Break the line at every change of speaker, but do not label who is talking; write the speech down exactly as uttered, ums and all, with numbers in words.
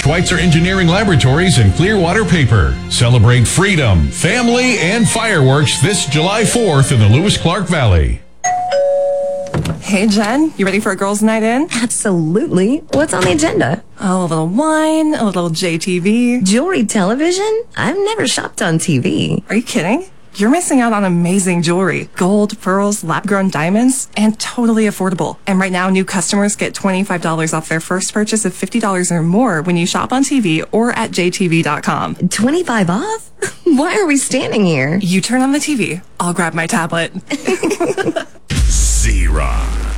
Schweitzer Engineering Laboratories and Clearwater Paper. Celebrate freedom, family, and fireworks this July fourth in the Lewis Clark Valley.
Hey, Jen, you ready for a girls' night in?
Absolutely. What's on the agenda?
Oh, a little wine, a little J T V.
Jewelry television? I've never shopped on T V.
Are you kidding? You're missing out on amazing jewelry. Gold, pearls, lab-grown diamonds, and totally affordable. And right now, new customers get twenty-five dollars off their first purchase of fifty dollars or more when you shop on T V or at J T V dot com.
twenty-five off? Why are we standing here?
You turn on the T V. I'll grab my tablet.
Z-Rock.